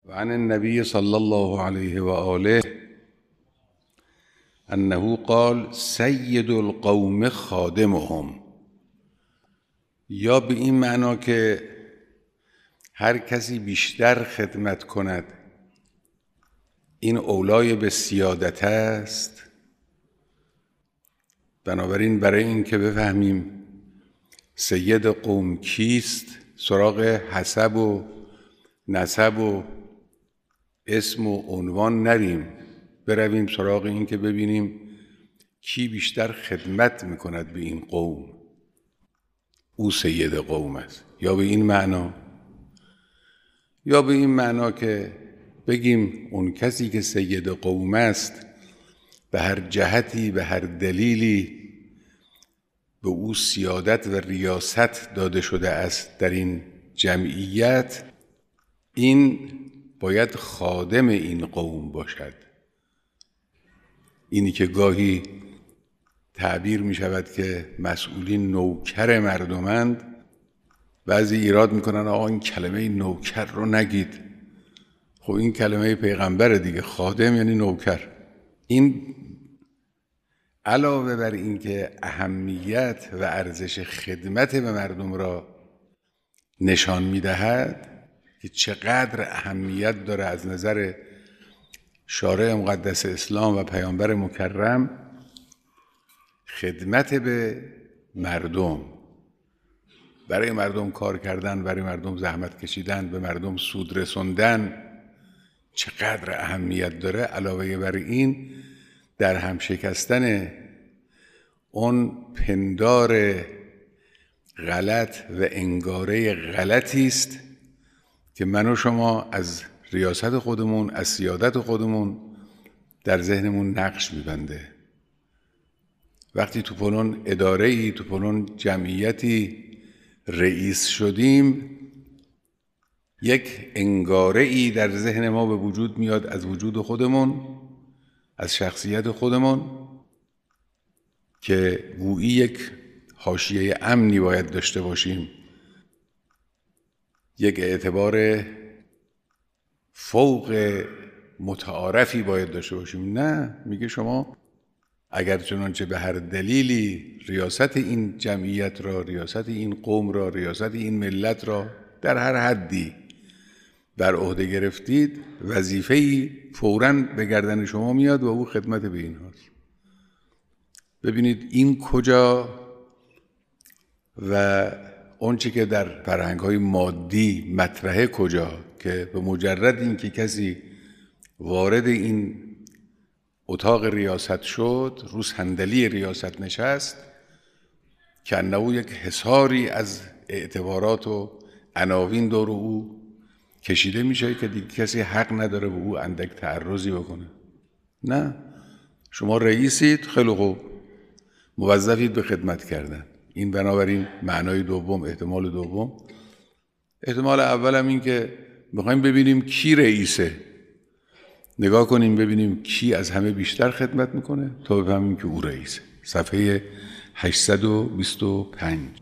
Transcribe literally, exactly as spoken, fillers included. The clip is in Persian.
وعن النبي صلى الله عليه وآله أنه قال سید القوم خادمهم، یا به این معنا که هر کسی بیشتر خدمت کند این اولای به سیادت است. بنابراین برای این که بفهمیم سید قوم کیست سراغ حسب و نسب و اسم و عنوان نریم، برویم سراغ این که ببینیم کی بیشتر خدمت میکند به این قوم، او سید قوم است. یا به این معنا یا به این معنا که بگیم اون کسی که سید قوم است به هر جهتی به هر دلیلی به او سیادت و ریاست داده شده است در این جمعیت، این باید خادم این قوم باشد. اینی که گاهی تعبیر می شود که مسئولین نوکر مردمند، بعضی ایراد میکنن آقا این کلمه نوکر رو نگید. خب این کلمه پیغمبر دیگه، خادم یعنی نوکر. این علاوه بر این که اهمیت و ارزش خدمت به مردم را نشان میدهد که چقدر اهمیت داره از نظر شارع مقدس اسلام و پیامبر مکرم خدمت به مردم، برای مردم کار کردن، برای مردم زحمت کشیدن، به مردم سود رسوندن چقدر اهمیت داره. علاوه بر این در هم شکستن اون پندار غلط و انگاره غلطی است که من و شما از ریاست خودمون، از سیادت خودمون در ذهنمون نقش میبنده. وقتی تو فلان اداره‌ای، تو فلان جمعیتی رئیس شدیم، یک انگاره‌ای در ذهن ما به وجود میاد از وجود خودمون، از شخصیت خودمون، که گویی یک حاشیه امنی باید داشته باشیم، یک اعتبار فوق متعارفی باید داشته باشیم. نه، میگه شما اگر چنانچه به هر دلیلی ریاست این جمعیت را، ریاست این قوم را، ریاست این ملت را در هر حدی بر عهده گرفتید، وظیفه‌ای فوراً به گردن شما میاد و او خدمت به این هاست. ببینید این کجا و اونچه که در فرهنگ‌های مادی مطرحه کجا، که به مجرد این که کسی وارد این اتاق ریاست شد، رو صندلی ریاست نشست، که انه یک حصاری از اعتبارات و عناوین دور او کشیده میشه که دیگه کسی حق نداره به او اندک تعرضی بکنه. نه، شما رئیسید، خیلی خوب، موظفید به خدمت کردن. این بنابراین معنای دوم، احتمال دوم. احتمال اول هم این که میخوایم ببینیم کی رئیسه، نگاه کنیم ببینیم کی از همه بیشتر خدمت میکنه تا بفهمیم که او رئیسه. صفحه هشتصد و بیست و پنج.